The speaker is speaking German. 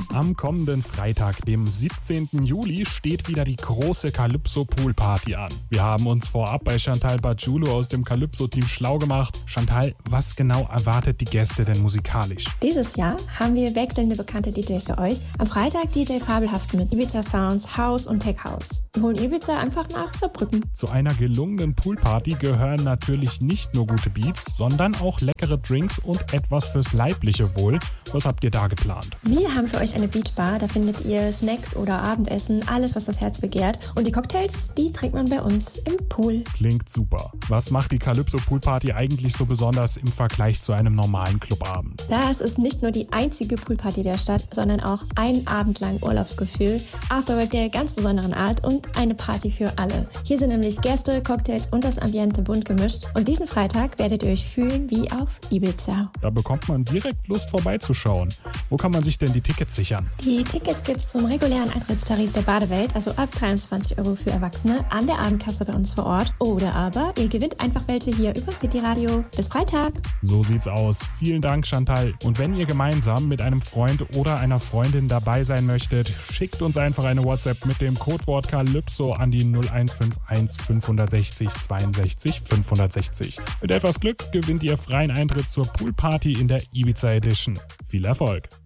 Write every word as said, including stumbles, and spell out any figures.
Am kommenden Freitag, dem siebzehnten Juli, steht wieder die große Calypso Pool Party an. Wir haben uns vorab bei Chantal Bagiulo aus dem Calypso-Team schlau gemacht. Chantal, was genau erwartet die Gäste denn musikalisch? Dieses Jahr haben wir wechselnde bekannte D Js für euch. Am Freitag D J Fabelhaft mit Ibiza Sounds, House und Tech House. Wir holen Ibiza einfach nach Saarbrücken. Zu einer gelungenen Poolparty gehören natürlich nicht nur gute Beats, sondern auch leckere Drinks und etwas fürs leibliche Wohl. Was habt ihr da geplant? Wir haben für euch eine Beachbar, da findet ihr Snacks oder Abendessen, alles was das Herz begehrt. Und die Cocktails, die trinkt man bei uns im Pool. Klingt super. Was macht die Calypso Pool Party eigentlich so besonders im Vergleich zu einem normalen Clubabend? Das ist nicht nur die einzige Poolparty der Stadt, sondern auch ein Abend lang Urlaubsgefühl, Afterwork der ganz besonderen Art und eine Party für alle. Hier sind nämlich Gäste, Cocktails und das Ambiente bunt gemischt. Und diesen Freitag werdet ihr euch fühlen wie auf Ibiza. Da bekommt man direkt Lust vorbeizuschauen. Wo kann man sich denn die Tickets sichern? Die Tickets gibt's zum regulären Eintrittstarif der Badewelt, also ab dreiundzwanzig Euro für Erwachsene, an der Abendkasse bei uns vor Ort. Oder aber ihr gewinnt einfach welche hier über City Radio. Bis Freitag! So sieht's aus. Vielen Dank, Chantal. Und wenn ihr gemeinsam mit einem Freund oder einer Freundin dabei sein möchtet, schickt uns einfach eine WhatsApp mit dem Codewort Calypso an die null eins fünf eins fünf sechs null zweiundsechzig fünfhundertsechzig. Mit etwas Glück gewinnt ihr freien Eintritt zur Poolparty in der Ibiza Edition. Viel Erfolg!